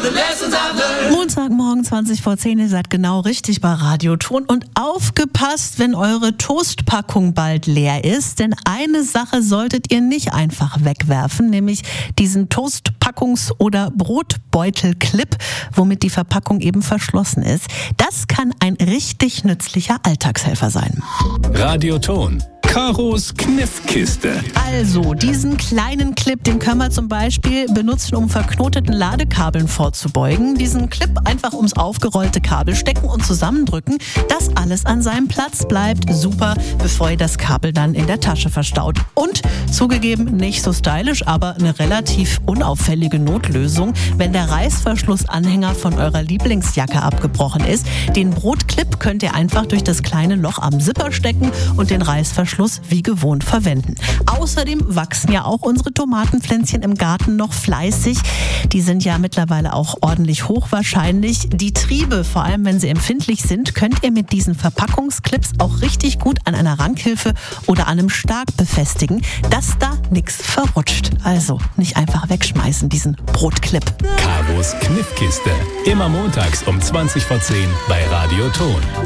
Montagmorgen 20 vor 10, ihr seid genau richtig bei Radioton. Und aufgepasst, wenn eure Toastpackung bald leer ist, denn eine Sache solltet ihr nicht einfach wegwerfen, nämlich diesen Toastpackungs- oder Brotbeutelclip, womit die Verpackung eben verschlossen ist. Das kann ein richtig nützlicher Alltagshelfer sein. Radioton. Karos Kniffkiste. Also, diesen kleinen Clip, den können wir zum Beispiel benutzen, um verknoteten Ladekabeln vorzubeugen. Diesen Clip einfach ums aufgerollte Kabel stecken und zusammendrücken, dass alles an seinem Platz bleibt. Super, bevor ihr das Kabel dann in der Tasche verstaut. Und zugegeben, nicht so stylisch, aber eine relativ unauffällige Notlösung, wenn der Reißverschlussanhänger von eurer Lieblingsjacke abgebrochen ist. Den Brotclip könnt ihr einfach durch das kleine Loch am Zipper stecken und den Reißverschluss wie gewohnt verwenden. Außerdem wachsen ja auch unsere Tomatenpflänzchen im Garten noch fleißig. Die sind ja mittlerweile auch ordentlich hoch wahrscheinlich. Die Triebe, vor allem wenn sie empfindlich sind, könnt ihr mit diesen Verpackungsclips auch richtig gut an einer Rankhilfe oder an einem Stab befestigen, dass da nichts verrutscht. Also nicht einfach wegschmeißen, diesen Brotclip. Karos Kniffkiste. Immer montags um 20 vor 10 bei Radioton.